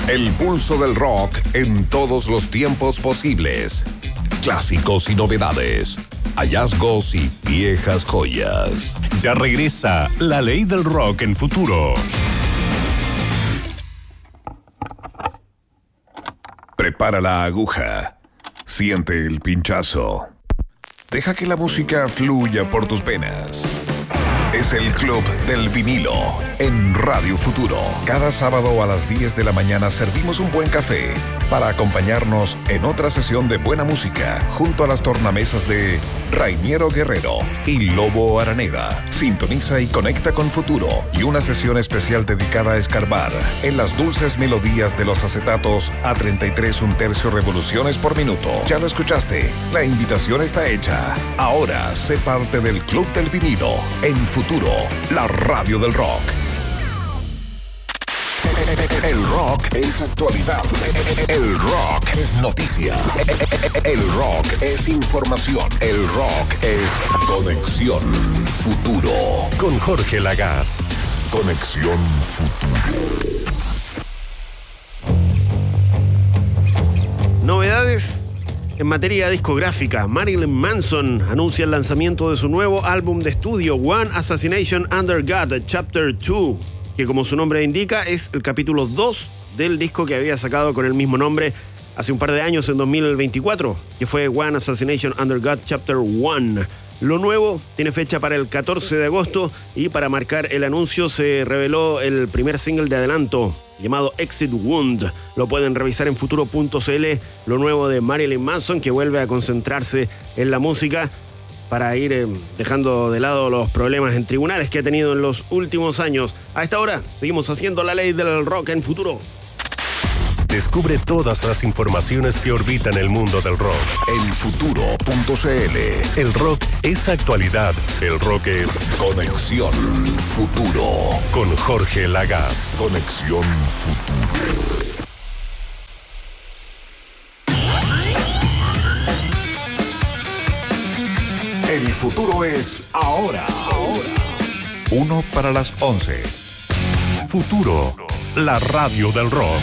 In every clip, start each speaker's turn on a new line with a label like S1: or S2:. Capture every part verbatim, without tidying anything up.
S1: El pulso del rock en todos los tiempos posibles. Clásicos y novedades. Hallazgos y viejas joyas.
S2: Ya regresa La Ley del Rock en Futuro.
S1: Prepara la aguja. Siente el pinchazo. Deja que la música fluya por tus venas. Es el Club del Vinilo en Radio Futuro. Cada sábado a las diez de la mañana servimos un buen café para acompañarnos en otra sesión de buena música junto a las tornamesas de Rainiero Guerrero y Lobo Araneda. Sintoniza y conecta con Futuro y una sesión especial dedicada a escarbar en las dulces melodías de los acetatos a treinta y tres un tercio revoluciones por minuto. Ya lo escuchaste, la invitación está hecha. Ahora sé parte del Club del Vinilo en Futuro, la radio del rock. El rock es actualidad. El rock es noticia. El rock es información. El rock es Conexión Futuro.
S2: Con Jorge Lagaz.
S1: Conexión Futuro.
S3: Novedades en materia discográfica. Marilyn Manson anuncia el lanzamiento de su nuevo álbum de estudio, One Assassination Under God, Chapter dos, que como su nombre indica es el capítulo dos del disco que había sacado con el mismo nombre hace un par de años, en dos mil veinticuatro, que fue One Assassination Under God, Chapter uno. Lo nuevo tiene fecha para el catorce de agosto y para marcar el anuncio se reveló el primer single de adelanto llamado Exit Wound. Lo pueden revisar en futuro punto c l, lo nuevo de Marilyn Manson, que vuelve a concentrarse en la música para ir eh, dejando de lado los problemas en tribunales que ha tenido en los últimos años. A esta hora seguimos haciendo La Ley del Rock en Futuro.
S2: Descubre todas las informaciones que orbitan el mundo del rock
S1: en futuro punto c l.
S2: El rock es actualidad. El rock es
S1: Conexión Futuro.
S2: Con Jorge Lagaz.
S1: Conexión Futuro. El futuro es ahora. Ahora. Uno para las once.
S2: Futuro, la radio del rock.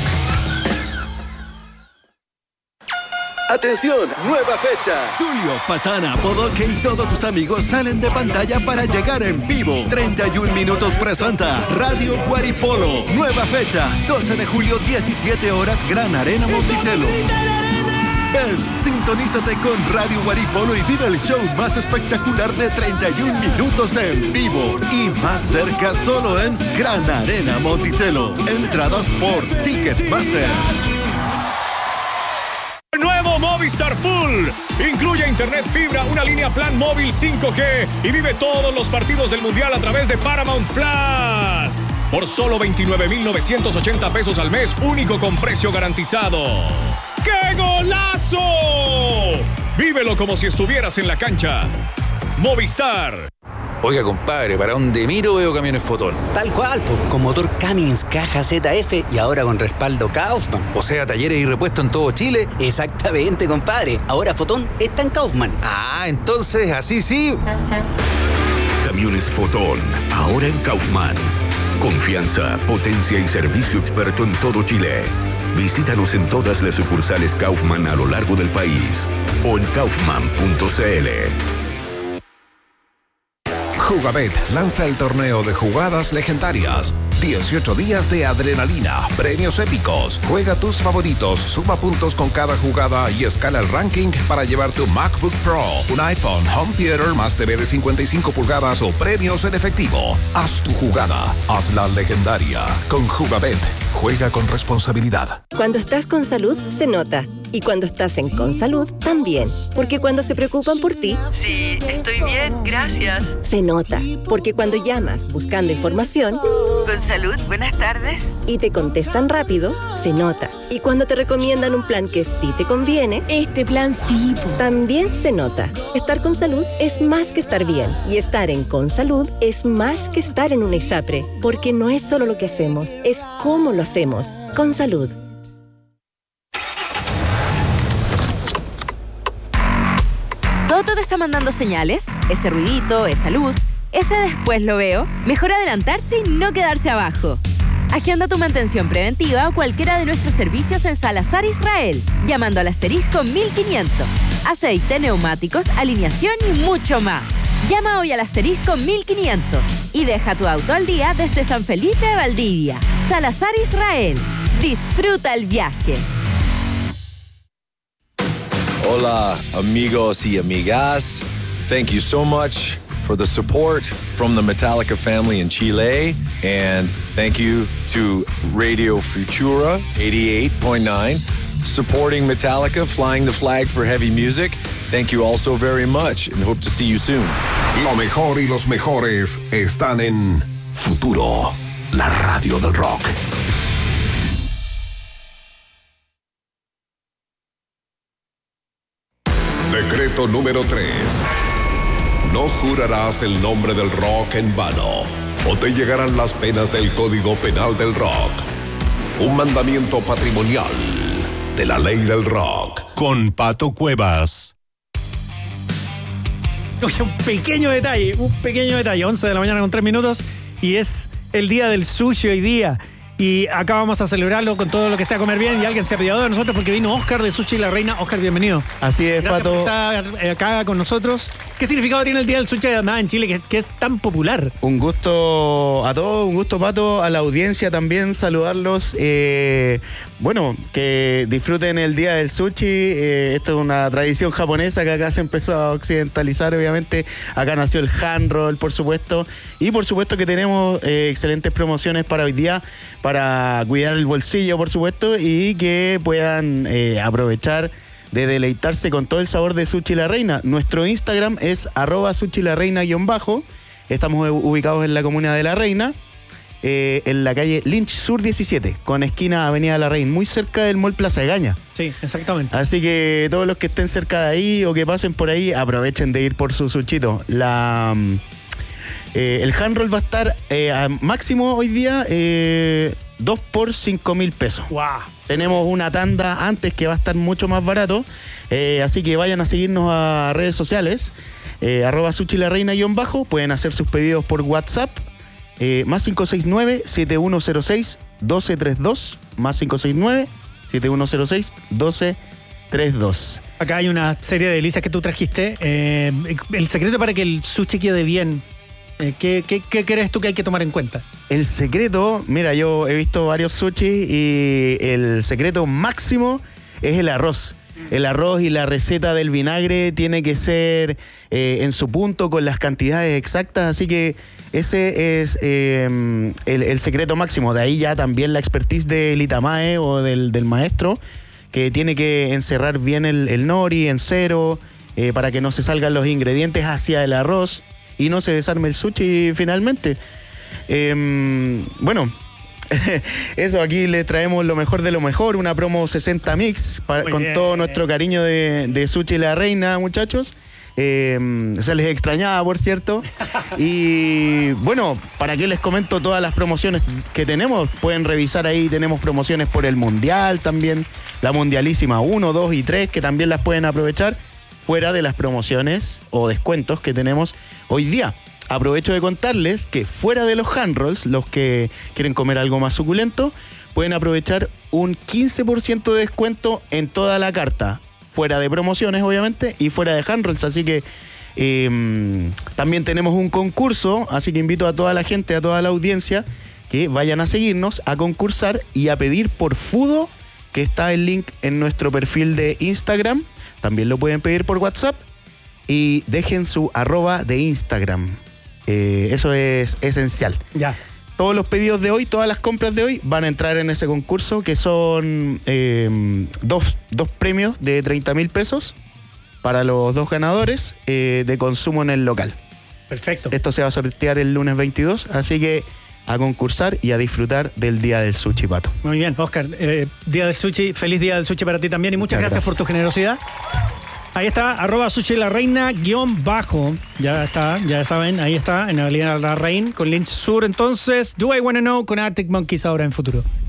S4: ¡Atención! ¡Nueva fecha! Tulio, Patana, Bodoque y todos tus amigos salen de pantalla para llegar en vivo. treinta y un minutos presenta Radio Guaripolo. Nueva fecha, doce de julio, diecisiete horas, Gran Arena Monticello. Ven, sintonízate con Radio Guaripolo y vive el show más espectacular de treinta y un minutos en vivo. Y más cerca solo en Gran Arena Monticello. Entradas por Ticketmaster.
S5: Nuevo Movistar Full. Incluye internet fibra, una línea plan móvil cinco G y vive todos los partidos del Mundial a través de Paramount Plus. Por solo veintinueve mil novecientos ochenta pesos al mes, único con precio garantizado. ¡Qué golazo! Vívelo como si estuvieras en la cancha. Movistar.
S6: Oiga, compadre, ¿para dónde miro veo camiones Fotón?
S7: Tal cual, pues, con motor Cummins, caja Z F y ahora con respaldo Kaufman.
S6: O sea, talleres y repuestos en todo Chile.
S7: Exactamente, compadre. Ahora Fotón está en Kaufman.
S6: Ah, entonces, así sí.
S8: Camiones Fotón, ahora en Kaufman. Confianza, potencia y servicio experto en todo Chile. Visítanos en todas las sucursales Kaufman a lo largo del país o en kaufman punto c l.
S1: Jugabet lanza el torneo de jugadas legendarias. dieciocho días de adrenalina, premios épicos. Juega tus favoritos, suma puntos con cada jugada y escala el ranking para llevarte un MacBook Pro, un iPhone, Home Theater más T V de cincuenta y cinco pulgadas o premios en efectivo. Haz tu jugada, hazla legendaria. Con Jugabet, juega con responsabilidad.
S9: Cuando estás con salud, se nota. Y cuando estás en Consalud, también. Porque cuando se preocupan por ti...
S10: Sí, estoy bien, gracias.
S9: Se nota. Porque cuando llamas buscando información...
S10: Consalud, buenas tardes.
S9: Y te contestan rápido, se nota. Y cuando te recomiendan un plan que sí te conviene...
S10: Este plan sí.
S9: También se nota. Estar con salud es más que estar bien. Y estar en Consalud es más que estar en una ISAPRE. Porque no es solo lo que hacemos, es cómo lo hacemos. Consalud.
S11: ¿Toto te está mandando señales? Ese ruidito, esa luz, ese después lo veo. Mejor adelantarse y no quedarse abajo. Agenda tu mantención preventiva o cualquiera de nuestros servicios en Salazar Israel, llamando al asterisco mil quinientos. Aceite, neumáticos, alineación y mucho más. Llama hoy al asterisco mil quinientos y deja tu auto al día desde San Felipe de Valdivia. Salazar Israel. Disfruta el viaje.
S12: Hola, amigos y amigas. Thank you so much for the support from the Metallica family in Chile. And thank you to Radio Futura eighty-eight point nine, supporting Metallica, flying the flag for heavy music. Thank you all so very much and hope to see you soon.
S1: Lo mejor y los mejores están en Futuro, la radio del rock. Decreto número tres. No jurarás el nombre del rock en vano, o te llegarán las penas del Código Penal del Rock. Un mandamiento patrimonial de la ley del rock.
S2: Con Pato Cuevas.
S13: Oye, un pequeño detalle, un pequeño detalle. once de la mañana con tres minutos y es el día del sushi hoy día. Y acá vamos a celebrarlo con todo lo que sea comer bien. Y alguien se ha pedido de nosotros porque vino Oscar de Sushi La Reina. Oscar, bienvenido.
S14: Así es,
S13: Gracias
S14: Pato.
S13: por estar acá con nosotros. ¿Qué significado tiene el Día del Sushi además en Chile, que, que es tan popular?
S14: Un gusto a todos, un gusto, Pato, a la audiencia también, saludarlos. Eh, bueno, que disfruten el Día del Sushi. Eh, esto es una tradición japonesa que acá se empezó a occidentalizar, obviamente. Acá nació el hand roll, por supuesto. Y por supuesto que tenemos eh, excelentes promociones para hoy día, para cuidar el bolsillo, por supuesto, y que puedan eh, aprovechar de deleitarse con todo el sabor de Sushi La Reina. Nuestro Instagram es arroba Sushi La Reina guión bajo. Estamos ubicados en la comuna de La Reina, eh, en la calle Lynch Sur diecisiete, con esquina Avenida La Reina, muy cerca del Mall Plaza Egaña.
S13: Sí, exactamente.
S14: Así que todos los que estén cerca de ahí o que pasen por ahí, aprovechen de ir por su sushito. La... Eh, el hand roll va a estar eh, a máximo hoy día eh, dos por cinco mil pesos.
S13: Wow.
S14: Tenemos una tanda antes que va a estar mucho más barato, eh, así que vayan a seguirnos a redes sociales, eh, arroba Sushi La Reina guión bajo. Pueden hacer sus pedidos por WhatsApp, eh, más cinco seis nueve, siete uno cero seis, uno dos tres dos, más cinco seis nueve, siete uno cero seis, uno dos tres dos.
S13: Acá hay una serie de delicias que tú trajiste. Eh, el secreto para que el sushi quede bien, eh, ¿qué, qué, ¿qué crees tú que hay que tomar en cuenta?
S14: El secreto, mira, yo he visto varios sushi y el secreto máximo es el arroz. El arroz y la receta del vinagre tiene que ser eh, en su punto, con las cantidades exactas, así que ese es eh, el, el secreto máximo. De ahí ya también la expertise del Itamae o del, del maestro, que tiene que encerrar bien el, el nori en cero eh, para que no se salgan los ingredientes hacia el arroz y no se desarme el sushi finalmente. Eh, bueno, eso, aquí les traemos lo mejor de lo mejor, una promo sesenta mix para, con bien, todo nuestro cariño de, de Sushi La Reina, muchachos. Eh, se les extrañaba, por cierto. Y bueno, ¿para qué les comento todas las promociones que tenemos? Pueden revisar ahí, tenemos promociones por el Mundial también, la Mundialísima uno, dos y tres, que también las pueden aprovechar, fuera de las promociones o descuentos que tenemos hoy día. Aprovecho de contarles que fuera de los hand rolls, los que quieren comer algo más suculento, pueden aprovechar un quince por ciento de descuento en toda la carta, fuera de promociones obviamente y fuera de hand rolls. Así que eh, también tenemos un concurso, así que invito a toda la gente, a toda la audiencia, que vayan a seguirnos, a concursar y a pedir por Fudo, que está el link en nuestro perfil de Instagram. También lo pueden pedir por WhatsApp y dejen su arroba de Instagram. Eh, eso es esencial.
S13: Ya.
S14: Todos los pedidos de hoy, todas las compras de hoy van a entrar en ese concurso, que son eh, dos, dos premios de treinta mil pesos para los dos ganadores eh, de consumo en el local.
S13: Perfecto.
S14: Esto se va a sortear el lunes veintidós, así que a concursar y a disfrutar del Día del Sushi, Pato.
S13: Muy bien, Oscar. Eh, Día del Sushi, feliz Día del Sushi para ti también y muchas, muchas gracias, gracias por tu generosidad. Ahí está, arroba Sushi La Reina guión bajo. Ya está, ya saben, ahí está, en la Avenida La Reina con Lynch Sur. Entonces, Do I Wanna Know con Arctic Monkeys ahora en Futuro.